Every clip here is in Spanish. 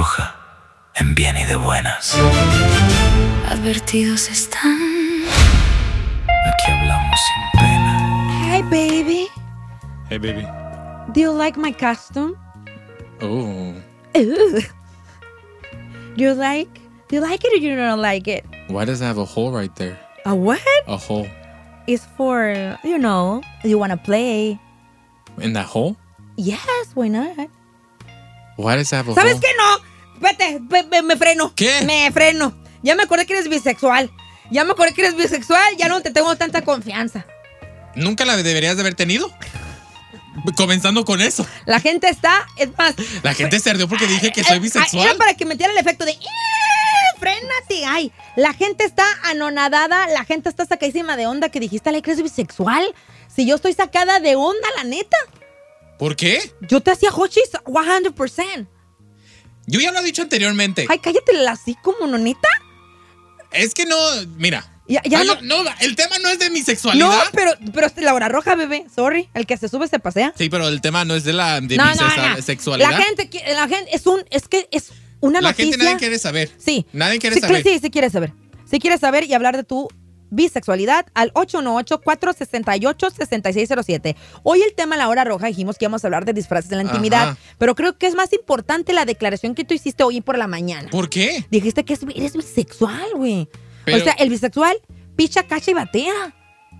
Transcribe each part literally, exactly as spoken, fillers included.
roja, en bien y de buenas. Advertidos están. Aquí hablamos sin pena. Hi, baby. Hey, baby. Do you like my costume? Oh. Ooh. Do you like? Do you like it or you don't like it? Why does it have a hole right there? A what? A hole. It's for, you know, you want to play. In that hole? Yes, why not? Why does it have a ¿Sabes hole? qué no? Vete, me, me, me freno. ¿Qué? Me freno. Ya me acordé que eres bisexual. Ya me acordé que eres bisexual, ya no te tengo tanta confianza. ¿Nunca la deberías de haber tenido? Comenzando con eso. La gente está, es más... La gente se ardió porque dije que soy bisexual. Era para que metiera el efecto de... ¡Eh! ¡Frénate! Ay, la gente está anonadada, la gente está sacadísima de onda que dijiste, ¿le crees bisexual? Si yo estoy sacada de onda, la neta. ¿Por qué? Yo te hacía hochis cien por ciento. Yo ya lo he dicho anteriormente. Ay, cállate así como no, neta. Es que no, mira. Ya, ya Ay, no, no, el tema no es de mi sexualidad. no, pero, pero es la hora roja, bebé. Sorry, el que se sube se pasea. Sí, pero el tema no es de la de No, mi no, sexual- no. sexualidad. La gente, qui- la gente es un, es que es una La noticia. gente nadie quiere saber. Sí. Nadie quiere sí, saber. Sí, sí quiere saber. Sí quiere saber y hablar de tu bisexualidad al ocho uno ocho, cuatro seis ocho, seis seis cero siete. Hoy el tema en la hora roja dijimos que íbamos a hablar de disfraces en la intimidad, Ajá. pero creo que es más importante la declaración que tú hiciste hoy por la mañana. ¿Por qué? Dijiste que es- eres bisexual, güey. Pero- O sea, el bisexual picha, cacha y batea.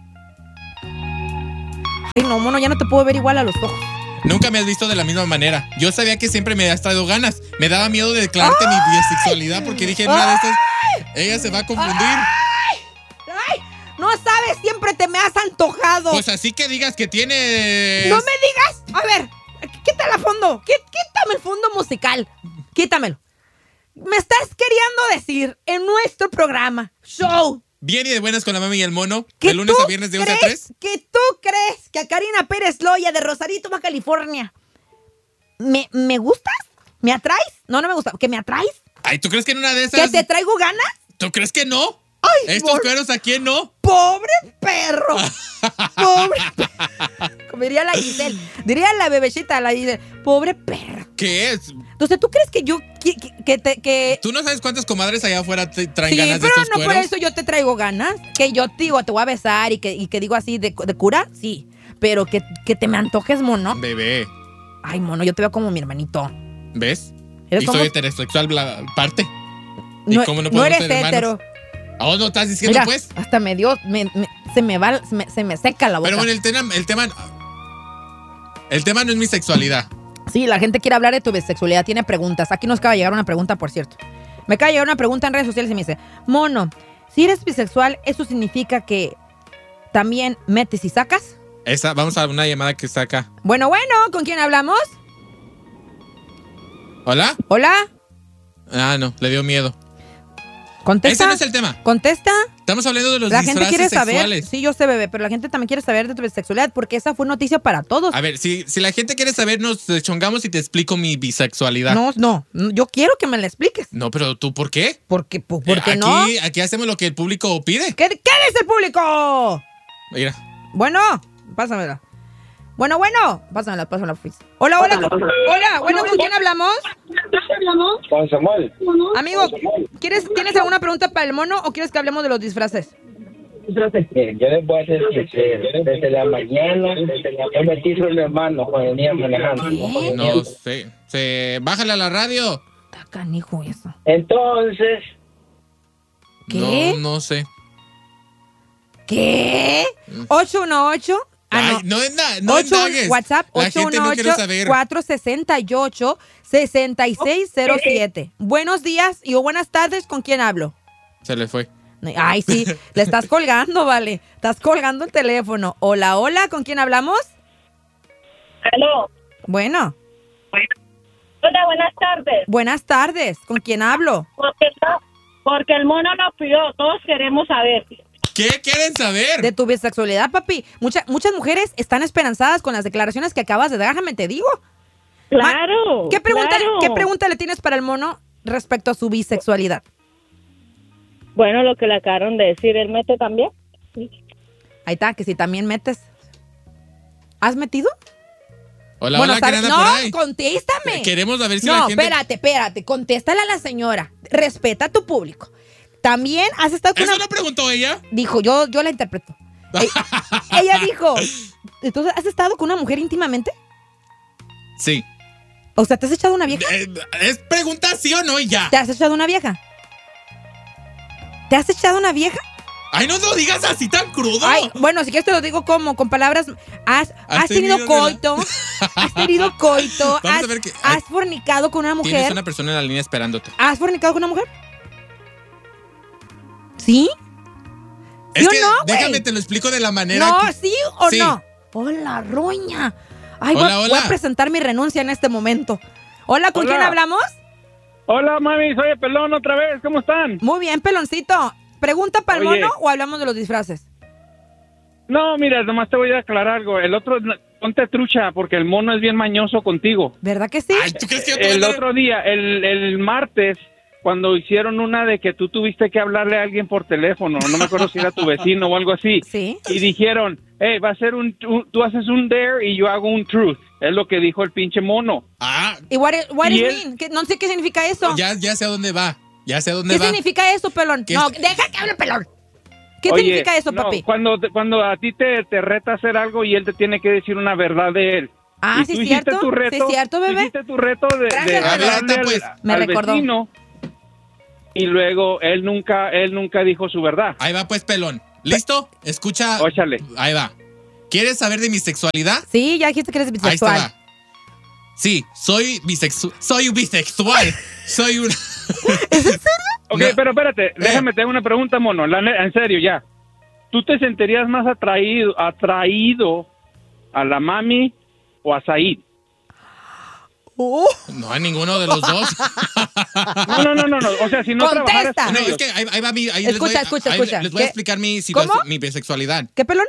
Ay, no, mono, ya no te puedo ver igual a los ojos. Nunca me has visto de la misma manera. Yo sabía que siempre me has traído ganas. Me daba miedo de declararte mi bisexualidad porque dije, en una de estas, ella se va a confundir. ¡Ay! No sabes, siempre te me has antojado. Pues así que digas que tienes... ¡No me digas! A ver, quítale el fondo. Quí- Quítame el fondo musical. Quítamelo. Me estás queriendo decir en nuestro programa, show, Bien y de buenas con la mami y el mono. que De lunes tú a viernes de once a crees- tres. que tú crees que a Karina Pérez Loya de Rosarito, Baja California, ¿me, me gustas? ¿Me atraes? No, no me gusta. ¿Que me atraes? Ay, ¿tú crees que en una de ¿Que esas... te traigo ganas? ¿Tú crees que no? Ay, Estos por- cueros aquí no. ¡Pobre perro! ¡Pobre perro! Como diría la Giselle. Diría la bebecita, la Giselle. ¡Pobre perro! ¿Qué es? Entonces, ¿tú crees que yo... que, que, que te... Que... ¿Tú no sabes cuántas comadres allá afuera te traen Sí, ganas de pero estos no por cueros? eso yo te traigo ganas. Que yo te digo, te voy a besar y que, y que digo así de, de cura, sí. Pero que, que te me antojes, mono. Bebé, Ay, mono, yo te veo como mi hermanito. ¿ves? Eres Y como... soy heterosexual bla- parte. ¿Y No, cómo no no podemos eres ser hermanos? hetero. Oh, no estás diciendo Mira, pues. hasta me dio... me- me- se me va... Se me, se me seca la boca. Pero bueno, el tema, el tema. El tema no es mi sexualidad. Sí, la gente quiere hablar de tu bisexualidad, tiene preguntas. Aquí nos acaba de llegar una pregunta, por cierto. Me acaba de llegar una pregunta en redes sociales y me dice, mono, si eres bisexual, ¿eso significa que también metes y sacas? Esa, vamos a una llamada que está acá. Bueno, bueno, ¿con quién hablamos? ¿Hola? Hola, Ah, no, le dio miedo. contesta. Ese no es el tema. Contesta. Estamos hablando de los La gente disfraces quiere saber. sexuales. Sí, yo sé, bebé, pero la gente también quiere saber de tu bisexualidad porque esa fue noticia para todos. A ver, si, si la gente quiere saber, nos chongamos y te explico mi bisexualidad. No, no, yo quiero que me la expliques. No, pero ¿tú por qué? Porque, ¿por qué aquí, no? Aquí hacemos lo que el público pide. ¿Qué, ¿Qué dice el público? Mira. Bueno, pásamela. Bueno, bueno, pásamela, pásamela, please. Hola, hola. con- Hola, bueno, ¿con quién hablamos? Con Samuel. Amigo, ¿quieres, ¿tienes alguna pregunta para el mono o quieres que hablemos de los disfraces? Miren, yo les voy a decir que desde la mañana yo me quiso mi hermano cuando venía manejando. No sé. Se, bájale a la radio. Está canijo eso. Entonces, ¿Qué? No, no sé. ¿Qué? ocho uno ocho. Ah, Ay, no. no, es nada, no ocho, indagues. WhatsApp La gente no quiere saber. cuatro seis ocho, seis seis cero siete. Buenos días y o buenas tardes, ¿con quién hablo? Se le fue. Ay, sí, le estás colgando, vale. Estás colgando el teléfono. Hola, hola, ¿con quién hablamos? Aló. Bueno, Hola, buenas tardes. buenas tardes, ¿con quién hablo? Porque, no- porque el mono nos pidió, todos queremos saber. ¿Qué quieren saber? De tu bisexualidad, papi. Mucha- muchas mujeres están esperanzadas con las declaraciones que acabas de dar, déjame te digo. Claro. ¿Qué pregunta, claro. ¿Qué pregunta le tienes para el mono respecto a su bisexualidad? Bueno, lo que le acabaron de decir, ¿él mete también? Ahí está, que si también metes. ¿Has metido? Hola, Bueno, hola, ¿sabes? ¿quién anda No, por ahí? contéstame. Queremos a ver si No, la gente... espérate, espérate. Contéstale a la señora. Respeta a tu público. También has estado con ¿Eso una... no preguntó ella? Dijo, yo, yo la interpreto. E- ella dijo, entonces, ¿has estado con una mujer íntimamente? Sí. O sea, ¿te has echado una vieja? Eh, es pregunta sí o no y ya. ¿Te has echado una vieja? ¿Te has echado una vieja? Ay, no lo digas así tan crudo. Ay, bueno, si quieres te lo digo como, con palabras. Has, has tenido tenido coito, has tenido coito, Vamos has, a ver que- ay, has fornicado con una Tienes mujer. una persona en la línea esperándote. ¿Has fornicado con una mujer? ¿Sí? Es ¿Sí o que no, güey? déjame te lo explico de la manera No, que- ¿sí o Sí. no? Hola, roña. Ay, voy, Hola, a- hola. voy a presentar mi renuncia en este momento. Hola, ¿con Hola. quién hablamos? Hola, mami, soy el pelón otra vez. ¿Cómo están? Muy bien, peloncito. ¿Pregunta para el Oye. mono o hablamos de los disfraces? No, mira, nomás te voy a aclarar algo. El otro, ponte trucha, porque el mono es bien mañoso contigo. ¿Verdad que sí? Ay, ¿tú crees que yo te voy a El andar- otro día, el, el martes, cuando hicieron una de que tú tuviste que hablarle a alguien por teléfono, no me acuerdo si era tu vecino o algo así. Sí. Y dijeron, hey, va a ser un, un- tú haces un dare y yo hago un truth. Es lo que dijo el pinche mono. Ah, ¿Y what, it- what Y it él- mean? ¿Qué- No sé qué significa eso. ya, ya sé a dónde va. Ya sé a dónde ¿Qué va. significa eso, pelón? ¿Qué No, es- deja que hable pelón. ¿Qué Oye, significa eso, no, papi? Cuando, te- cuando a ti te, te reta a hacer algo y él te tiene que decir una verdad de él. Ah, Y sí, tú es hiciste cierto. tu reto, Sí, es cierto, tú bebé. hiciste tu reto de, de Gracias, bebé. hablarle al, Pues, me al recordó. vecino y luego él nunca, él nunca dijo su verdad. Ahí va pues, pelón. ¿Listo? Escucha. Óchale. Ahí va. ¿Quieres saber de mi sexualidad? Sí, ya dijiste que eres Ahí está. bisexual. Va. Sí, soy bisexual. Soy bisexual. Soy un... Ok, No. pero espérate, déjame te hago una pregunta, mono. La ne- en serio, ya. ¿Tú te sentirías más atraído, atraído a la mami o a Said? Uh, No hay ninguno de los dos. No, no, no, no, no. O sea, si no Contesta. trabajaras con No, ellos. es que ahí, ahí va mi... Ahí Escucha, les voy, escucha, ahí escucha. Les voy a ¿Qué? explicar mi situación, ¿Cómo? mi bisexualidad. ¿Qué pelón?